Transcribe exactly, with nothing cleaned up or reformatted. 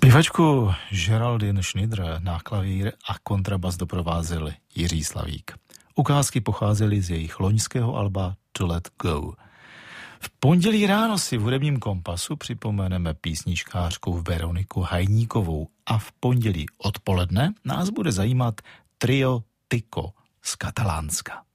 Zpěvačku Geraldine Schneider na klavír a kontrabas doprovázel Jiří Slavík. Ukázky pocházely z jejich loňského alba To Let Go. V pondělí ráno si v hudebním kompasu připomeneme písničkářku Veroniku Hajníkovou a v pondělí odpoledne nás bude zajímat trio Tyko z Katalánska.